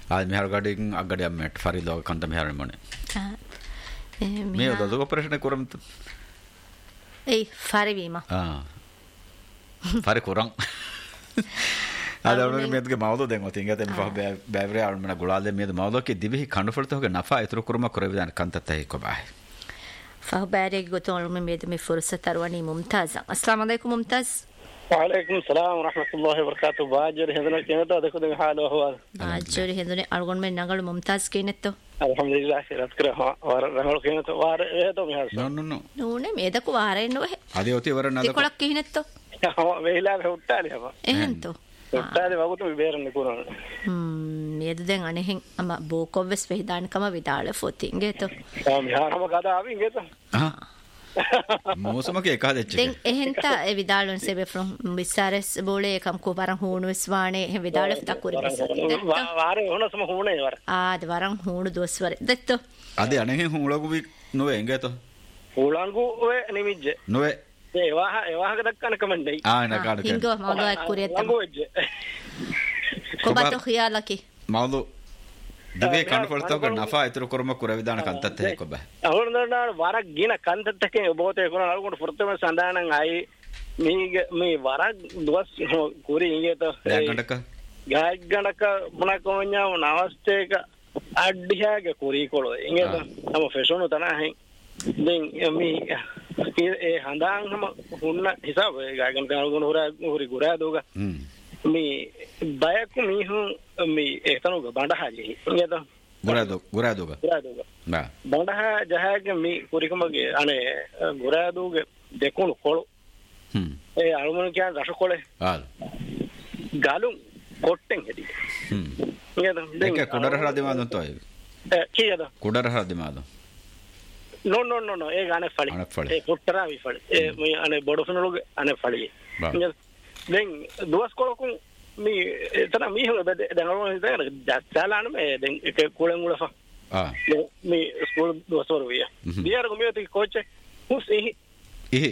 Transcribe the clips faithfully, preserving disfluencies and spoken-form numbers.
ආ මෙහර ගඩින් අගඩියක් මැට් ෆරිදෝ කන්ත මෙහර මොනේ ආ මේ දොදක ප්‍රශ්න කරමු ඒ ෆරිවීම ආ ෆරි කරන් ආදවනේ මේක මවදෝ දැන් ඔතින් ගතේ මහ බෑවරේ අරමන ගුලාලේ මේද මවදෝ කි දිවි කණුෆලතෝක නෆා ඉතුරු කරම කරවිදාන කන්තතයි කොබයි فبارك قلتون من بيد من فرصة ترواني ممتازة السلام عليكم ممتاز وعليكم السلام ورحمة الله وبركاته باجر هذنا كينتو دكو دم حال وهو باجر هذنا أرغون من نقل ممتاز كينتو الحمد لله خيرات كره وار نقل كينتو وار هذا مهار نو نو نو نو نه ميدا كو واره نو هذه أوتي ورا نادو تقولك كينتو ويلا هوتالي هوا إهنتو هوتالي وقتو بيرن نكورن ميدا دين أنا هين أما بوكو بس بهدان كما بدال فوتين جيتو مهار هم كذا أبين جيتو موسم के एका देच දෙන් එහෙන්තා ඒ විදාලුන් සෙබේ ෆ්‍රොම් විසාරස් බෝලේ එකම් කොබරන් හුණු විස්වානේ එහෙ විදාල ෆතකුරි බසති වාරේ හොනසම හුණේ වර ආද වරන් හුණු දොස්වර දෙත්ත අද අනේ හුණලකු වි නොවේ එංගේතෝ හුණංගු ඔය නිමිජ්ජ නොවේ ඒ වාහ ඒ වාහක දක්කන කමෙන්ඩයි ආ නකාඩ හින්ගෝ මවදෝ කුරියත් කොබත ඛියාලකි මවදෝ දිවේ කණුෆලතෝක නෆා ඉතුරු කරම කරවිදාන කන්තතයි කොබ අවුරුද්දට වරක් ගින කන්තතකේ ඔබෝතේ කරන අලුගොඩ ෆොර්තම සඳානන් ආයි මේ මේ වරක් දවස් කුරි ඉංගේත ගණක ගාගණක මොනකෝඤ්ඤාව නවස්තේක අඩ්ඩියාගේ කුරි කොළො ඉංගේත තම ෆැෂන් උතනහයි දැන් මේ ඒ හඳාන්ම හුන්න හිසාව ගාගණක අලුගොඩ හොර හොරි ගුරා දෝග මේ බයක මිහු මේ ඒතනෝග බණ්ඩහාජි ඉංගේත ගුරාදෝ ගුරාදෝග ගුරාදෝග බා බණ්ඩහා ජහගේ මේ කුරිකමගේ අනේ ගුරාදෝගේ දෙකුණු කොළො හ්ම් ඒ අලුමන කියන රස කොළේ ආල් ගලුම් කොට්ටෙන් හෙඩි හ්ම් ඉංගේත දෙක කුඩර හරදිමාදොන් තෝයි ඒ කීයද කුඩර හරදිමාදොන් නෝ නෝ නෝ නෝ ඒ ගානේ ෆලි ඒ කොට්ටරා වි ෆලි ඒ මේ අනේ බොඩොසනලුගේ අනේ ෆලි දැන් දුවස් කොලකුන් මේ එතන මීහුල දැන් අරගෙන ඉඳගෙන දැස්සලාන මේ දැන් එක කුලෙන් උලෆා ආ මේ ස්කූල් දුවස්වර විය දියර ගොමියති කෝච්චේ හුස් එහි එහි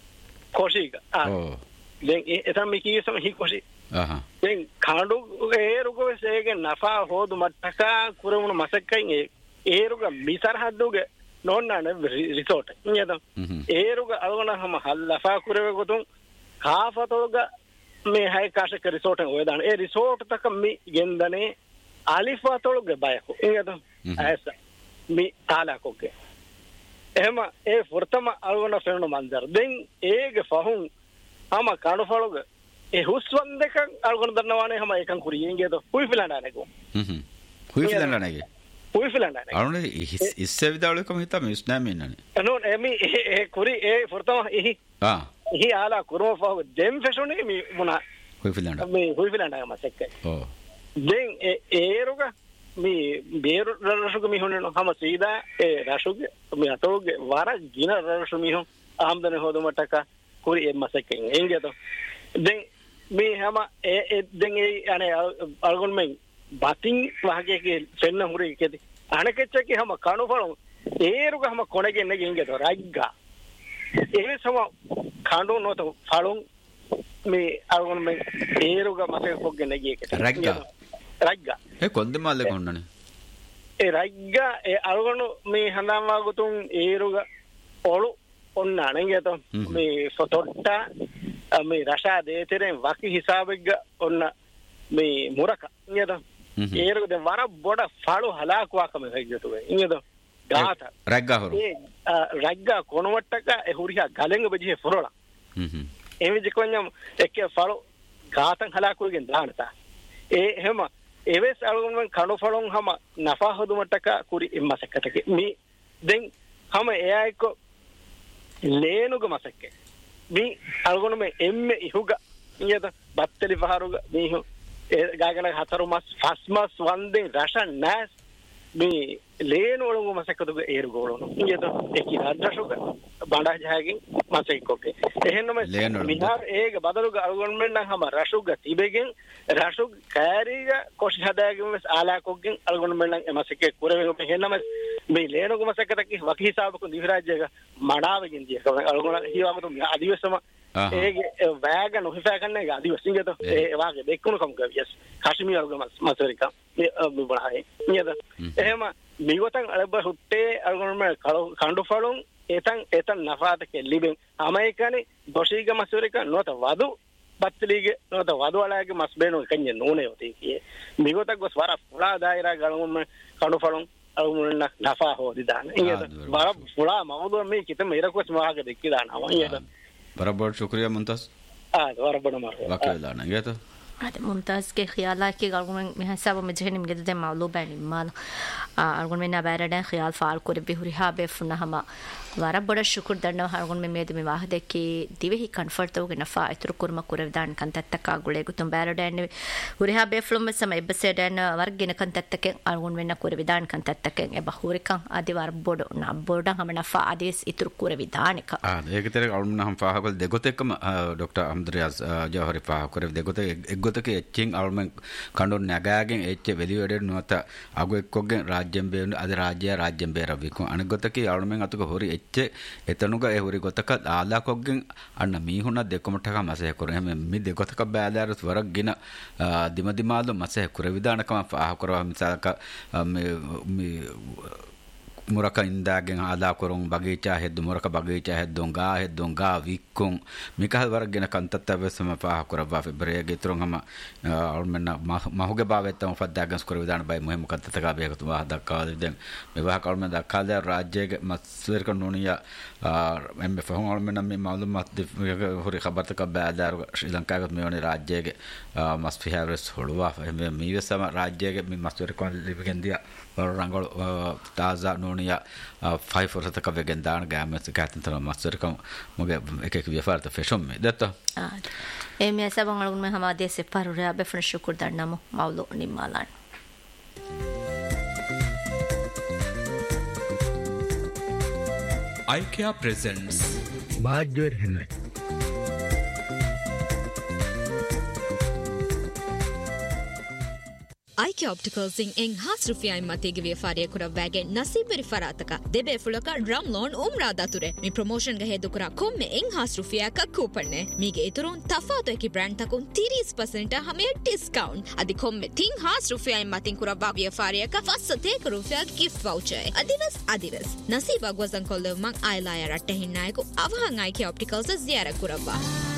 කොෂික ආ ඕ දැන් එතන මේ කීසම හි කොෂි ආහා දැන් කාඩු ඒ රුගෝ සේගේ නෆා හොදු මට්ටක කුරමුණු මසක්කයින් ඒ ඒ රුග මිසරහද්දුගේ නොන්නාන රිසෝට් නියද ඒ රුග අලගොන හම හල්ලෆා කුරවේ ගොතුන් කාෆතෝග මේ හයි කාශක රිසෝට් එක ඔය දාන ඒ රිසෝට් තක මේ ගෙන්දනේ අලිෆාතෝග බයකෝ එයද ඇස මේ තාලකෝගේ එහෙම ඒ වර්තම අලගොන ෆෙනු මන්දර දැන් ඒගේ ෆහුන් හම කණුෆලෝග ඒ හුස්වන් දෙක අලගොන දන්නවානේ හම එකන් කුරියෙන් ගේද හුයි ෆිලන්ඩානකෝ හ්ම් හුයි ෆිලන්ඩානගේ හුයි ෆිලන්ඩානගේ අරුනේ ඉස්සේ විදාලකම හිතා මිස් නෑමින්නනේ නෝ එමි ඒ කුරි ඒ වර්තම එහි ආ එහි ආලා කුරම ෆහුව දෙම් ෆෙෂුනේ මේ මොනා හුයි ෆිලන්ඩා මේ හුයි ෆිලන්ඩා මසෙක්කයි ඕ දැන් ඒ ඒරුග මේ බේරු රසුග මිහුනේ හම සීදා ඒ රසුග මේ අතෝග වර ගින රසු මිහු ආම්දන හොදමටක කුරි එම් මසෙක්කෙන් එංගේත දැන් මේ හැම ඒ දැන් ඒ අනේ අල්ගොන් මෙන් බතින් වහගේ සෙන්න හුරි කෙදි අනකෙච්චකේ හැම කණුෆලො ඒරුග හැම කොණගෙන් නෙගෙ එංගේත රයිග්ගා ඒ සම කණ්ඩු නොත ෆලොන් මේ අල්ගොන් මෙන් ඒරුග මතක කොග්ගෙන් නෙගෙ එකට රයිග්ගා රයිග්ගා ඒ කොන්ද මාලේ කොන්නනේ ඒ රයිග්ගා ඒ අල්ගොන මේ හඳාන් වාගතුන් ඒරුග ඔලු ඔන්නා නෙගේත මේ ෆොටොට්ටා මේ රෂා දේතරෙන් වකි හිසාබෙග්ග ඔන්න මේ මුරක නේද ඒරුග දැන් වර බොඩ ෆලු හලාකුවාකම රයිග්ගතුවේ නේද ගාත රයිග්ගා හොරු ඒ රයිග්ගා කොනවට්ටක ඒ හුරියා ගලෙන්ග බෙජේ ෆොරලා හ්ම් හ්ම් එමෙ ජකොන්නම් එක්ක ෆලු ගාතන් හලාකුවෙන් දානතා ඒ හැම එවස් අලුගොන් කණු ෆලොන් හැම නෆා හොදුමටක කුරි එම්මසකටක මේ දැන් හැම එයායික ලේනුග මසක්කේ මේ අලුගොන් මේ එම්මෙ ඉහුග නියද බත්තලි පහරුග මේහු ඒ ගාගන හතරු මස් ෆස්මස් වන්දෙන් රෂන් නැස් මේ ලේනු වලුග මසකදුග ඒරු ගෝලොන නියද ඒකි රද්දසුග බණ්ඩා ජහගෙන් මසෙක්කෝකේ එහෙන්නම මිහාර ඒක බදලුග අලුගොන් මෙන්න හැම රසුග තිබෙගෙන් රසුග කෑරිග කොෂි හදාගෙන් වස් ආලාකොගෙන් අලුගොන් මෙන්න එමසකේ කුරවෙග එහෙන්නම මේ ලේනුග මසකතක වකි හිසාබක දිවිරාජ්‍යක මඩාවකින් දිය අලුගොන් හිවාමතු අදිවසම ඒගේ වැග නොහිපෑ කන්නේ ආදිවාසීන් ගත ඒ වාගේ දෙක්කුණු කම් ගවියස් කාශ්මීර අල්ගම මසරිකම් ඒ බුබහයි නියද එහෙම මිගතන් අලබ හුත්තේ අල්ගම කණ්ඩු ෆලොන් එතන් එතන් නෆාතක ලිබෙන් අමයිකනේ දොෂීග මසරික නොත වදු බත්ලිගේ නොත වදු වලගේ මස් බේනෝ කන්නේ නෝනේ යෝතේ කියේ මිගතක් ගොස් වර පුලා දායරා ගලම කණ්ඩු ෆලොන් අල්ගම නෆා හොදි දාන නියද වර පුලා මවදු මේ කිතම ඉරකොස් වාග දෙක්කි දානවා නියද बराबर शुक्रिया मुमताज हाँ बराबर हमारे वाकई लाना गया तो هذا ممتاز के ख्याल है कि अरगुन में हिसाब में जहन में गदे मालूम बैनी माल अरगुन में ना बैरडे ख्याल फाल को रे बिहुरी हा बेफना हम वारा बड़ा शुक्र दरना अरगुन में मेद में वाहदे कि दिवे ही कंफर्ट तो के नफा इतरु कुरमा कुरे दान कंतत का गुले गुतम बैरडे ने हुरी हा बेफ्लो में समय बसे देन वर्ग ने कंतत के अरगुन में ना कुरे विधान कंतत के ए बहुरी का आदि वार बोड ना बोडा हम नफा आदेश इतरु कुरे विधान का हां एक तरह अरगुन हम फाहा को देखोते कम डॉक्टर अहमद रियाज जौहरी फाहा को देखोते एक के එච්චින් අවුල්මෙන් කණ්ඩොන් නැගාගෙන් එච්ච වෙලිවැඩේ නොත අගු එක්කොගෙන් රාජ්‍යම් බේ අද රාජ්‍ය රාජ්‍යම් බේ රවිකු අනගතකේ අවුල්මෙන් අතුක හොරි එච්ච එතනුක ඒ හොරි ගොතක ආලා කොගෙන් අන්න මීහුණ දෙකමටක මසය කර හැම මි දෙකොතක බෑදාරස් වරක් ගින දිම දිමාදු මසය කර විදානකම ආහ කරවා මිසක මේ मुरका इंदागे आदा करों बगीचा है मुरका बगीचा है दोंगा है दोंगा विकों मिका वर्ग न कंतत समय पाह करवा ब्रेगे त्रों हम और मैं माहुगे बावे तो फद्दागस कर विधान बाई मुहिम कंतत का बेग तो वाह दक्का दे मैं वाह कर में दक्का दे राज्य के मसर का नोनिया एम फहम और मैं नमी मालूमात होरी खबर तक बादार श्रीलंका के में राज्य के मस्फियारस होड़वा मैं मीवे सम राज्य के मसर को लिबगन दिया और रंगल ताजा नोनिया फाइव फॉर तक वेगन दान गया मैं से कहते थे मस्तर का मुझे एक एक व्यापार तो फैशन में देता ए मैं सब अंगलों में हम आधे से पर रहा बेफन शुक्र दरना मो माउलो निमालान IKEA presents बाजर है IKEA Opticals in enhance rufiya matege ವ್ಯಾಪಾರಿಯ ಕುರ ವ್ಯಾಗೆ ನಸೀಬರಿ ಫರಾತಕ ದೆಬೆ ಫುಲಕ ಡ್ರಮ್ ಲೋನ್ ಉಮ್ರಾ ದಾತುರೆ ಮಿ ಪ್ರಮೋಷನ್ ಗೆ ಹೆದು ಕುರ ಕೊಮ್ಮೆ enhance rufiya ka ಕೂಪನ್ನೆ ಮೀಗೆ ಇತುರುನ್ ತಫಾತು ಎಕಿ brand ತಕುನ್ thirty percent ಹಮೆ discount ಅದಿ ಕೊಮ್ಮೆ ಥಿಂಗ್ ಹಾಸ್ rufiya ಮತಿನ್ ಕುರ ಬಾ ವ್ಯಾಪಾರಿಯ ಕ ಫಸ್ಸತೆ rufiya ಗಿಫ್ಟ್ ವೌಚರ್ ಅದಿವಸ್ ಅದಿವಸ್ ನಸೀಬ ಗ್ವಜನ್ ಕೊಲ್ಲ ಮಂಗ್ ಐಲಾಯ ರಟ್ಟೆ ಹಿನ್ನಾಯಕು ಅವಹಂಗ್ IKEA Opticals ಜಿಯಾರ ಕುರಬಾ